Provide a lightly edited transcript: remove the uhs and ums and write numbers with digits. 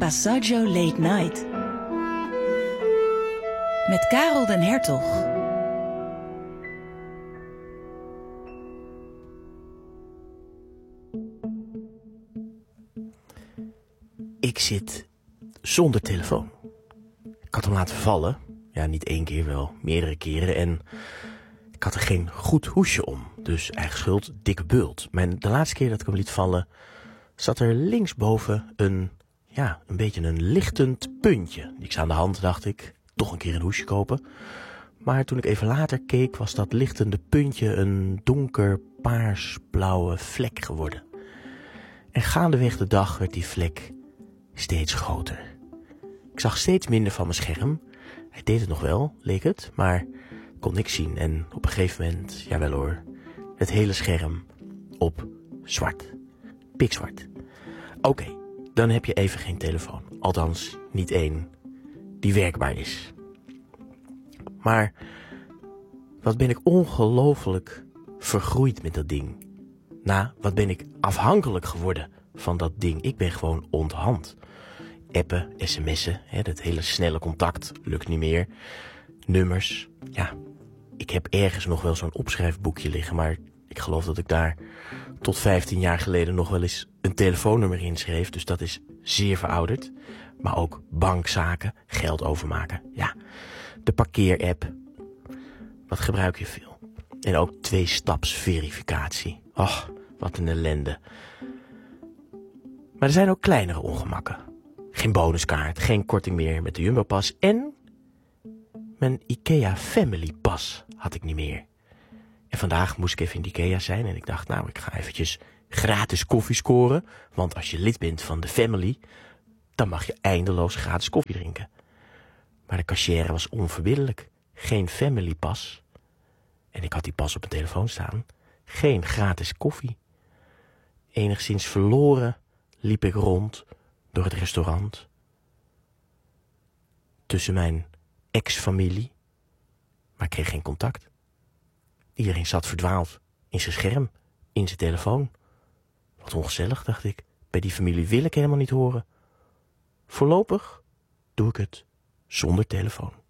Passaggio Late Night. Met Karel den Hertog. Ik zit zonder telefoon. Ik had hem laten vallen. Ja, niet één keer, wel meerdere keren. En ik had er geen goed hoesje om. Dus eigen schuld, dikke bult. Maar de laatste keer dat ik hem liet vallen, zat er linksboven een beetje een lichtend puntje. Niks aan de hand, dacht ik. Toch een keer een hoesje kopen. Maar toen ik even later keek, was dat lichtende puntje een donker paarsblauwe vlek geworden. En gaandeweg de dag werd die vlek steeds groter. Ik zag steeds minder van mijn scherm. Hij deed het nog wel, leek het, maar kon niks zien. En op een gegeven moment, jawel hoor, het hele scherm op zwart. Pikzwart. Oké, dan heb je even geen telefoon. Althans, niet één die werkbaar is. Maar wat ben ik ongelooflijk vergroeid met dat ding. Wat ben ik afhankelijk geworden van dat ding. Ik ben gewoon onthand. Appen, sms'en, dat hele snelle contact lukt niet meer. Nummers, ik heb ergens nog wel zo'n opschrijfboekje liggen, maar ik geloof dat ik daar tot 15 jaar geleden nog wel eens een telefoonnummer in schreef. Dus dat is zeer verouderd. Maar ook bankzaken, geld overmaken. Ja, de parkeerapp. Wat gebruik je veel? En ook 2-stapsverificatie. Och, wat een ellende. Maar er zijn ook kleinere ongemakken. Geen bonuskaart, geen korting meer met de Jumbo-pas. En mijn IKEA Family Pas had ik niet meer. En vandaag moest ik even in de IKEA zijn. En ik dacht, ik ga eventjes gratis koffie scoren. Want als je lid bent van de Family, dan mag je eindeloos gratis koffie drinken. Maar de cashier was onverbiddelijk. Geen Family Pas. En ik had die pas op mijn telefoon staan. Geen gratis koffie. Enigszins verloren liep ik rond door het restaurant. Tussen mijn ex-familie. Maar ik kreeg geen contact. Iedereen zat verdwaald in zijn scherm, in zijn telefoon. Wat ongezellig, dacht ik. Bij die familie wil ik helemaal niet horen. Voorlopig doe ik het zonder telefoon.